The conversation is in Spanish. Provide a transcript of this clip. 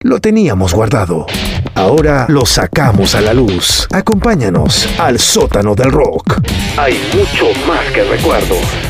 lo teníamos guardado. Ahora lo sacamos a la luz. Acompáñanos al sótano del rock. Hay mucho más que recuerdos.